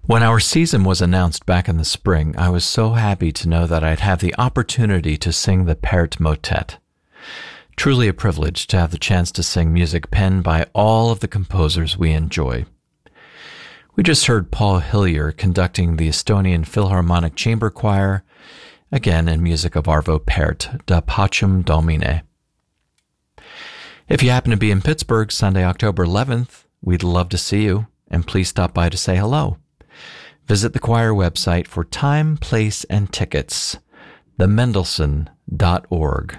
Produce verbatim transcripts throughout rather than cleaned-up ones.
When our season was announced back in the spring, I was so happy to know that I'd have the opportunity to sing the Perth Motet. Truly a privilege to have the chance to sing music penned by all of the composers we enjoy. We just heard Paul Hillier conducting the Estonian Philharmonic Chamber Choir, again in music of Arvo Pärt, Da Pacem Domine. If you happen to be in Pittsburgh Sunday, October eleventh, we'd love to see you, and please stop by to say hello. Visit the choir website for time, place, and tickets, the mendelssohn dot org.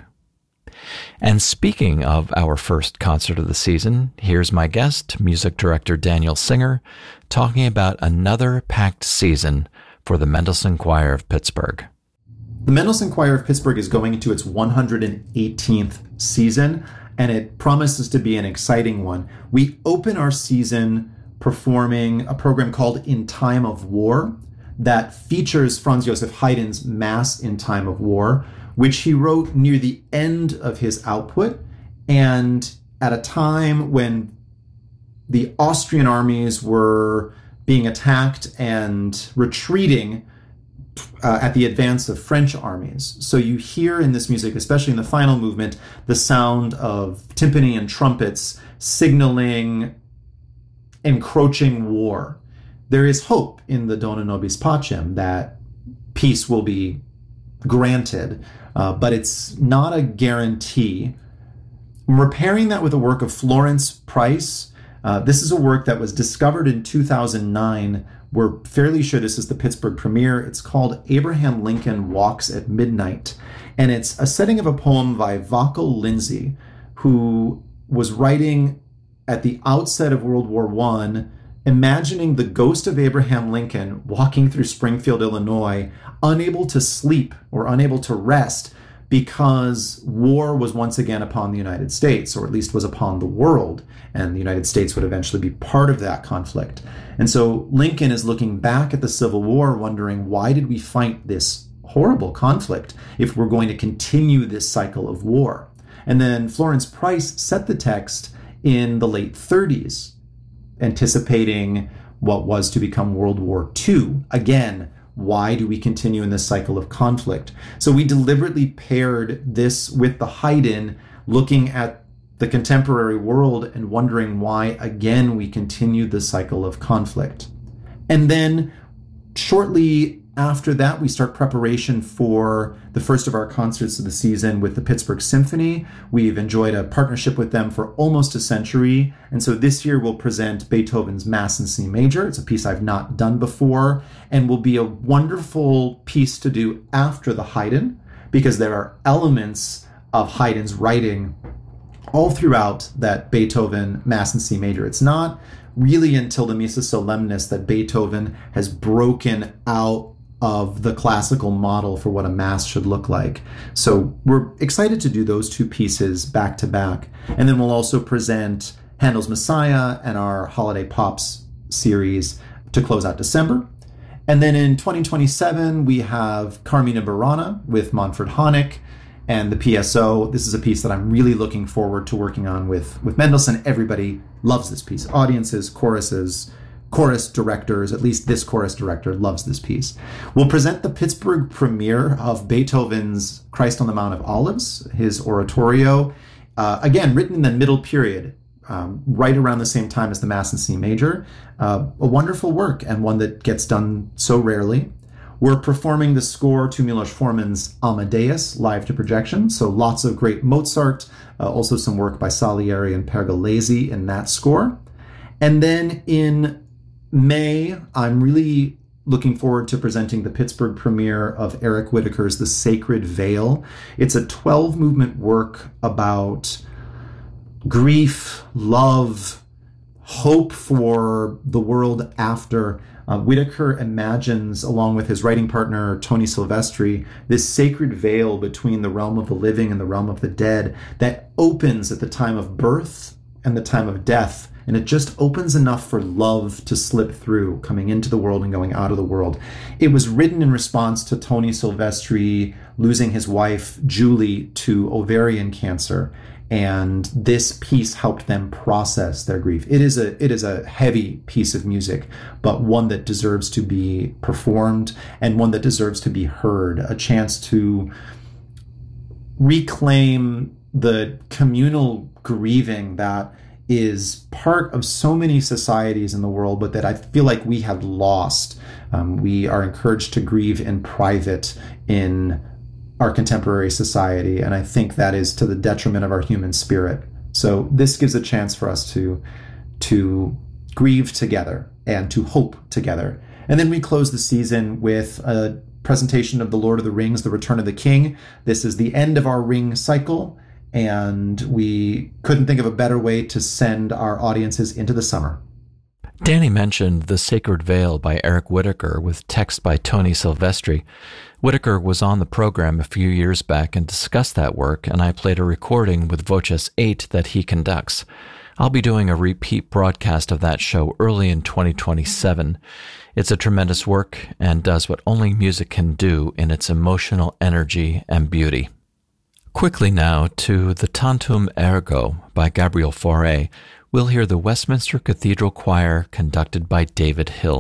And speaking of our first concert of the season, here's my guest, music director Daniel Singer, talking about another packed season for the Mendelssohn Choir of Pittsburgh. The Mendelssohn Choir of Pittsburgh is going into its one hundred eighteenth season, and it promises to be an exciting one. We open our season performing a program called In Time of War that features Franz Joseph Haydn's Mass in Time of War, which he wrote near the end of his output and at a time when the Austrian armies were being attacked and retreating uh, at the advance of French armies. So you hear in this music, especially in the final movement, the sound of timpani and trumpets signaling encroaching war. There is hope in the Dona Nobis Pacem that peace will be granted, uh, but it's not a guarantee. We're pairing that with a work of Florence Price. Uh, this is a work that was discovered in two thousand nine. We're fairly sure this is the Pittsburgh premiere. It's called Abraham Lincoln Walks at Midnight, and it's a setting of a poem by Vachel Lindsay, who was writing at the outset of World War One, imagining the ghost of Abraham Lincoln walking through Springfield, Illinois, unable to sleep or unable to rest because war was once again upon the United States, or at least was upon the world, and the United States would eventually be part of that conflict. And so Lincoln is looking back at the Civil War, wondering, why did we fight this horrible conflict if we're going to continue this cycle of war? And then Florence Price set the text in the late thirties, anticipating what was to become World War Two. Again, why do we continue in this cycle of conflict? So we deliberately paired this with the Haydn, looking at the contemporary world and wondering why, again, we continue the cycle of conflict. And then shortly after that, we start preparation for the first of our concerts of the season with the Pittsburgh Symphony. We've enjoyed a partnership with them for almost a century. And so this year we'll present Beethoven's Mass in C Major. It's a piece I've not done before and will be a wonderful piece to do after the Haydn, because there are elements of Haydn's writing all throughout that Beethoven Mass in C Major. It's not really until the Missa Solemnis that Beethoven has broken out of the classical model for what a mass should look like. So we're excited to do those two pieces back to back. And then we'll also present Handel's Messiah and our Holiday Pops series to close out December. And then in twenty twenty-seven, we have Carmina Burana with Manfred Honeck and the P S O. This is a piece that I'm really looking forward to working on with, with Mendelssohn. Everybody loves this piece. Audiences, choruses, chorus directors, at least this chorus director loves this piece. We'll present the Pittsburgh premiere of Beethoven's Christ on the Mount of Olives, his oratorio, uh, again, written in the middle period, um, right around the same time as the Mass in C Major. Uh, a wonderful work, and one that gets done so rarely. We're performing the score to Milos Forman's Amadeus live to projection, so lots of great Mozart, uh, also some work by Salieri and Pergolesi in that score. And then in May, I'm really looking forward to presenting the Pittsburgh premiere of Eric Whitacre's The Sacred Veil. It's a twelve-movement work about grief, love, hope for the world after. Uh, Whitacre imagines, along with his writing partner, Tony Silvestri, this sacred veil between the realm of the living and the realm of the dead that opens at the time of birth and the time of death. And it just opens enough for love to slip through, coming into the world and going out of the world. It was written in response to Tony Silvestri losing his wife, Julie, to ovarian cancer. and this piece helped them process their grief. It is a it is a heavy piece of music, but one that deserves to be performed and one that deserves to be heard, a chance to reclaim the communal grieving that is part of so many societies in the world, but that I feel like we have lost. Um, we are encouraged to grieve in private in our contemporary society, and I think that is to the detriment of our human spirit. So this gives a chance for us to to grieve together and to hope together. And then we close the season with a presentation of The Lord of the Rings, The Return of the King. This is the end of our ring cycle, and we couldn't think of a better way to send our audiences into the summer. Danny mentioned The Sacred Veil by Eric Whitacre with text by Tony Silvestri. Whitacre was on the program a few years back and discussed that work, and I played a recording with Voces eight that he conducts. I'll be doing a repeat broadcast of that show early in twenty twenty-seven. It's a tremendous work and does what only music can do in its emotional energy and beauty. Quickly now to the Tantum Ergo by Gabriel Fauré. We'll hear the Westminster Cathedral Choir conducted by David Hill.